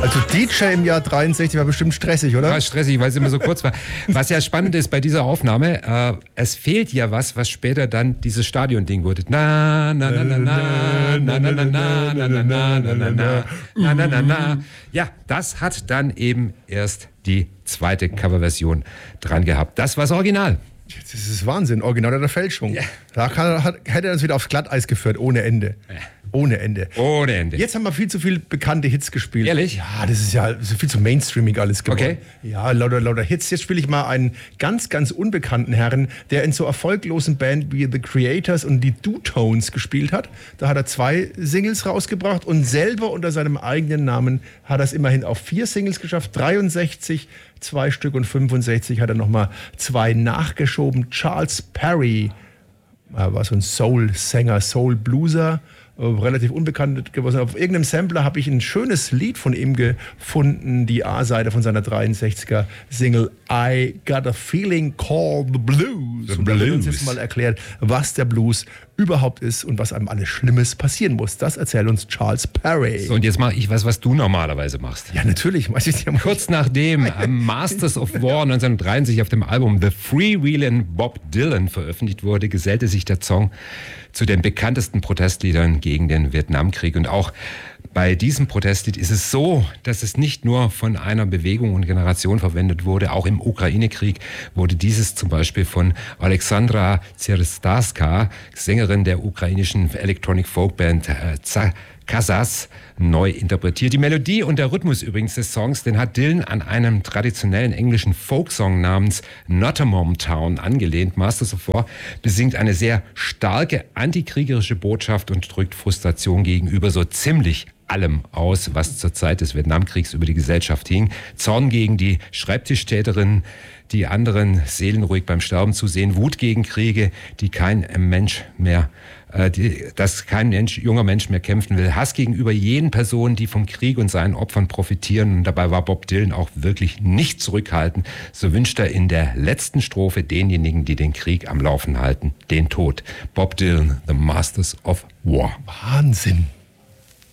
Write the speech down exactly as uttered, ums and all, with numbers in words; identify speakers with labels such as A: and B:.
A: Also D J im Jahr dreiundsechzig war bestimmt stressig, oder?
B: War stressig, weil es immer so kurz war. Was ja spannend ist bei dieser Aufnahme, äh, es fehlt ja was, was später dann dieses Stadion-Ding wurde. Na, na, na, na, na, na, na, na, na, na, na, na, na, na, na, na, na, na. Ja, das hat dann eben erst die zweite Coverversion dran gehabt. Das war das Original.
A: Das ist Wahnsinn, Original oder Fälschung.
B: Ja.
A: Da kann, hat, hätte er uns wieder aufs Glatteis geführt, ohne Ende.
B: Ja.
A: Ohne Ende.
B: Ohne Ende.
A: Jetzt haben wir viel zu viele bekannte Hits gespielt.
B: Ehrlich?
A: Ja, das ist ja so viel zu mainstreamig alles geworden.
B: Okay.
A: Ja, lauter, lauter Hits. Jetzt spiele ich mal einen ganz, ganz unbekannten Herren, der in so erfolglosen Band wie The Creators und die Do-Tones gespielt hat. Da hat er zwei Singles rausgebracht und selber unter seinem eigenen Namen hat er es immerhin auf vier Singles geschafft. dreiundsechzig, zwei Stück und fünfundsechzig hat er nochmal zwei nachgeschoben. Charles Perry war so ein Soul-Sänger, Soul-Blueser. Relativ unbekannt geworden. Auf irgendeinem Sampler habe ich ein schönes Lied von ihm gefunden, die A-Seite von seiner dreiundsechziger Single I Got a Feeling Called the Blues.
B: The
A: und da wird uns
B: Blues.
A: jetzt mal erklärt, was der Blues überhaupt ist und was einem alles Schlimmes passieren muss. Das erzählt uns Charles Perry.
B: So, und jetzt mache ich was, was du normalerweise machst.
A: Ja, natürlich. Weiß ich ja mal.
B: Kurz nachdem Masters of War neunzehnhundertdreiundsiebzig auf dem Album The Freewheelin' Bob Dylan veröffentlicht wurde, gesellte sich der Song zu den bekanntesten Protestliedern gegen den Vietnamkrieg. Und auch bei diesem Protestlied ist es so, dass es nicht nur von einer Bewegung und Generation verwendet wurde, auch im Ukraine-Krieg wurde dieses zum Beispiel von Alexandra Zerstaska, Sängerin der ukrainischen Electronic Folk Band äh, Kazas, neu interpretiert. Die Melodie und der Rhythmus übrigens des Songs, den hat Dylan an einem traditionellen englischen Folksong namens Nottingham Town angelehnt. Masters of War besingt eine sehr starke antikriegerische Botschaft und drückt Frustration gegenüber so ziemlich allem aus, was zur Zeit des Vietnamkriegs über die Gesellschaft hing. Zorn gegen die Schreibtischtäterinnen, die anderen seelenruhig beim Sterben zusehen, Wut gegen Kriege, die kein Mensch mehr Die, dass kein Mensch, junger Mensch mehr kämpfen will. Hass gegenüber jenen Personen, die vom Krieg und seinen Opfern profitieren. Und dabei war Bob Dylan auch wirklich nicht zurückhaltend. So wünscht er in der letzten Strophe denjenigen, die den Krieg am Laufen halten, den Tod. Bob Dylan, The Masters of War.
A: Wahnsinn.